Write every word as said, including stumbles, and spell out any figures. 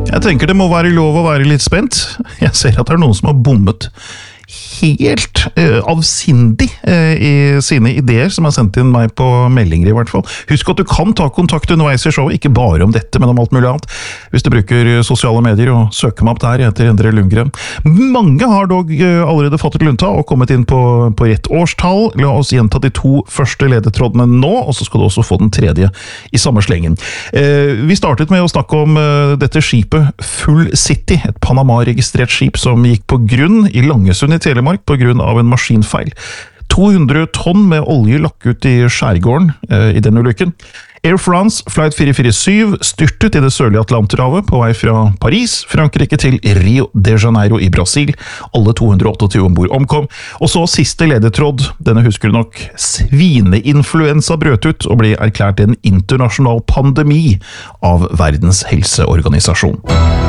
Jeg tenker det må være lov å være litt spent. Jeg ser at det er noen som har bommet helt uh, avsindig uh, i sine ideer, som har sendt inn meg på meldinger i hvert fall. Husk at du kan ta kontakt underveis i showet, ikke bare om dette, men om alt mulig annet. Hvis du bruker sosiale medier og søker meg opp der, jeg heter Endre Lundgren. Mange har dog uh, allerede fått et lunta og kommet inn på, på rett årstall. La oss gjenta de to første ledetrådene nå, og så skal du også få den tredje i samme slengen. Uh, vi startet med å snakke om uh, dette skipet Full City, et Panama-registrert skip som gikk på grunn i Langesund i Telemark på grunn av en maskinfeil. to hundre tonn med olje lakk ut i skjærgården eh, i den ulykken. Air France Flight fire fire syv styrtet i det sørlige Atlanterhavet på vei fra Paris, Frankrike til Rio de Janeiro i Brasil. Alle to hundre tjueåtte ombord omkom. Og så siste ledetråd, denne husker du nok, svineinfluensa brøt ut og ble erklært en internasjonal pandemi av Verdens helseorganisasjon.